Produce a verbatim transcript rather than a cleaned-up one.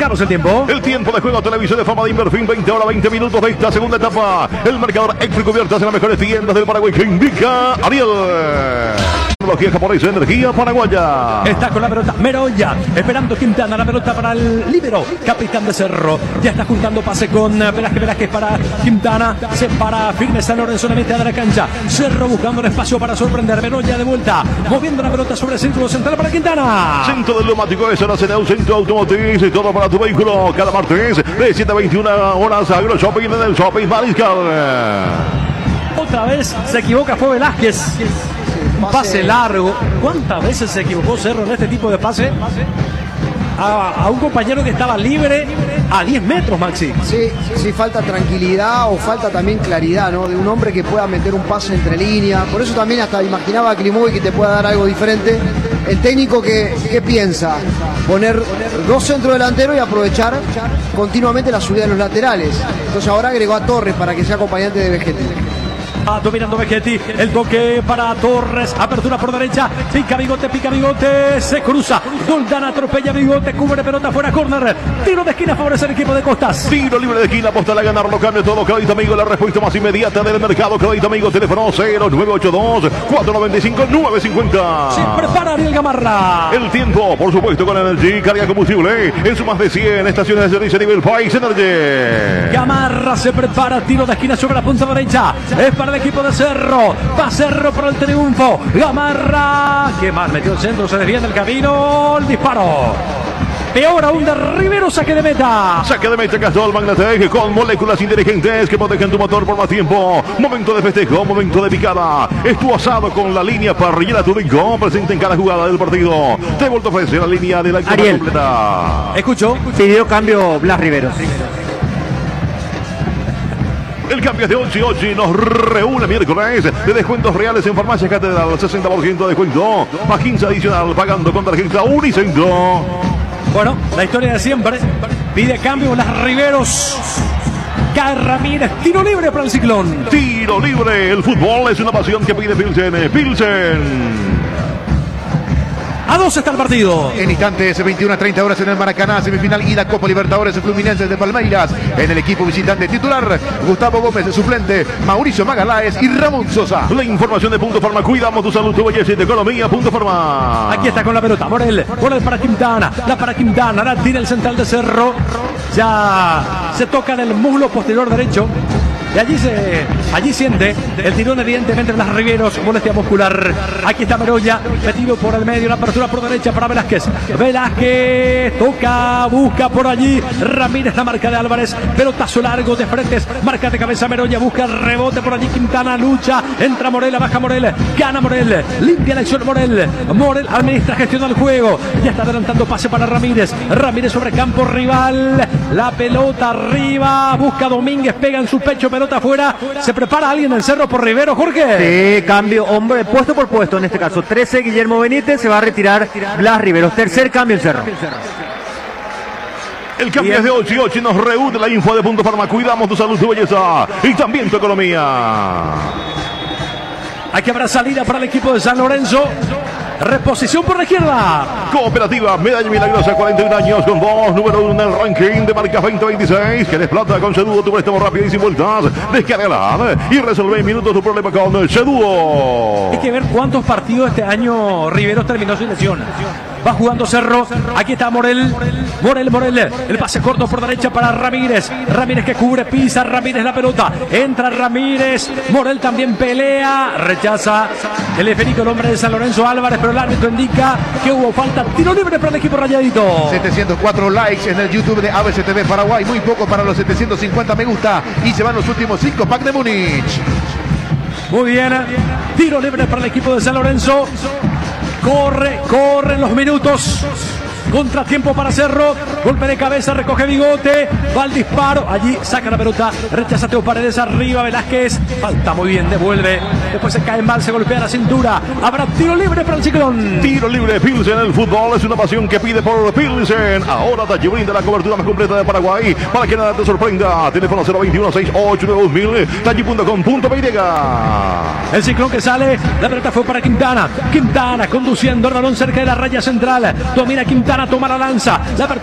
Marcamos el tiempo. El tiempo de juego televisión de forma de Inverfin, veinte horas veinte minutos de esta segunda etapa. El marcador extra cubiertas en las mejores tiendas del Paraguay que indica Ariel. Tecnología japonesa, energía paraguaya. Está con la pelota Meroya, esperando Quintana, la pelota para el líbero, capitán de Cerro. Ya está juntando pase con Velázquez, Velázquez para Quintana. Se para firme San Lorenzo en la mitad de la cancha. Cerro buscando el espacio para sorprender. Meroya de vuelta, moviendo la pelota sobre el círculo central para Quintana. Centro del neumático es la C N U, Centro Automotriz y todo para tu vehículo. Cada martes de siete a veintiuna horas Agro Shopping en el Shopping Mariscal. Otra vez se equivoca, fue Velázquez. Pase largo. ¿Cuántas veces se equivocó Cerro en este tipo de pase? A, a un compañero que estaba libre a diez metros, Maxi. Sí, sí, falta tranquilidad o falta también claridad, ¿no? De un hombre que pueda meter un pase entre líneas. Por eso también hasta imaginaba a Klimovic que te pueda dar algo diferente. El técnico que, que piensa poner dos centrodelanteros y aprovechar continuamente la subida de los laterales. Entonces ahora agregó a Torres para que sea acompañante de Vegetti. Ah, dominando Vegetti, el toque para Torres, apertura por derecha, pica Bigote, pica Bigote, se cruza, Doldán atropella Bigote, cubre pelota fuera, córner, tiro de esquina favorece el equipo de Costas. Tiro libre de esquina, aposta a ganarlo, cambia todo, crédito amigo, la respuesta más inmediata del mercado, crédito amigo, teléfono cero nueve ocho dos, cuatro nueve cinco, nueve cinco cero. Se prepara Ariel Gamarra. El tiempo, por supuesto, con Energy, carga combustible, en su más de cien estaciones de servicio a nivel país, Energy. Gamarra se prepara, tiro de esquina sobre la punta derecha, es para el equipo de Cerro, va Cerro por el triunfo, Gamarra, que más metió el centro, se desvía del camino, el disparo, peor aún de Rivero, saque de meta. Saque de meta Castrol Magnatec con moléculas inteligentes que protegen tu motor por más tiempo. Momento de festejo, momento de picada. Estuvo asado con la línea parrillera Turinco, presente en cada jugada del partido. Te vuelto a ofrecer la línea de la Ariel completa. Escucho. Pidió cambio Blas Riveros. El cambio es de Ochi Ochi, nos reúne miércoles de descuentos reales en Farmacia Catedral, sesenta por ciento de descuento, más quince adicional pagando con tarjeta Unicentro. Bueno, la historia de siempre, pide cambio Blas Riveros. Cae Ramírez, tiro libre para el Ciclón. Tiro libre, el fútbol es una pasión que pide Pilsen, Pilsen. A dos está el partido. En instantes, veintiuna a treinta horas en el Maracaná, semifinal ida Copa Libertadores Fluminense de Palmeiras. En el equipo visitante titular, Gustavo Gómez, suplente, Mauricio Magaláes y Ramón Sosa. La información de Punto Farma, cuidamos tu salud, tu belleza y tu economía, Punto Farma. Aquí está con la pelota, Morel, Morel para Quintana, la para Quintana, la tira el central de Cerro. Ya se toca del muslo posterior derecho. Y allí se, allí siente el tirón evidentemente de Blas Riveros, molestia muscular. Aquí está Meroya, metido por el medio, la apertura por derecha para Velázquez. Velázquez toca, busca por allí. Ramírez, la marca de Álvarez, pelotazo largo de frentes, marca de cabeza Meroya, busca el rebote por allí. Quintana lucha, entra Morel, baja Morel, gana Morel, limpia la acción Morel. Morel administra, gestiona el juego. Ya está adelantando pase para Ramírez. Ramírez sobre campo rival, la pelota arriba, busca Domínguez, pega en su pecho, pelota afuera, se prepara alguien en el Cerro por Rivero, Jorge. Sí, cambio, hombre, puesto por puesto en este caso. trece, Guillermo Benítez, se va a retirar Blas Riveros. Tercer cambio en Cerro. El cambio es de Ochi Ochi, nos reúne la info de Punto Farma, cuidamos tu salud, tu belleza y también tu economía. Aquí habrá salida para el equipo de San Lorenzo. Reposición por la izquierda. Cooperativa Medalla Milagrosa, cuarenta y un años con dos, número uno en el ranking de marca veinte veintiséis. ¿Querés plata con Seduo? Tu préstamo rápido y sin vueltas. Descárgala y resolve en minutos tu problema con Seduo. Hay que ver cuántos partidos este año Riveros terminó sin lesión. Va jugando Cerro. Aquí está Morel. Morel, Morel. El pase corto por derecha para Ramírez. Ramírez que cubre, pisa. Ramírez la pelota. Entra Ramírez. Morel también pelea. Rechaza el esférico, el hombre de San Lorenzo Álvarez. Pero el árbitro indica que hubo falta. Tiro libre para el equipo rayadito. setecientos cuatro likes en el YouTube de A B C T V Paraguay. Muy poco para los setecientos cincuenta me gusta. Y se van los últimos cinco pack de Múnich. Muy bien. Tiro libre para el equipo de San Lorenzo. Corre, corren los minutos. Contratiempo para Cerro. Golpe de cabeza, recoge Bigote. Va al disparo. Allí saca la pelota. Rechaza Teo Paredes arriba. Velázquez. Falta muy bien. Devuelve. Después se cae mal. Se golpea la cintura. Habrá tiro libre para el Ciclón. Tiro libre. Pilsen. El fútbol es una pasión que pide por Pilsen. Ahora Tachi brinda la cobertura más completa de Paraguay. Para que nada te sorprenda. Teléfono cero veintiuno, sesenta y ocho, nueve mil. Tachi punto com punto pe. El Ciclón que sale. La pelota fue para Quintana. Quintana conduciendo el balón cerca de la raya central. Domina Quintana. Toma la lanza. La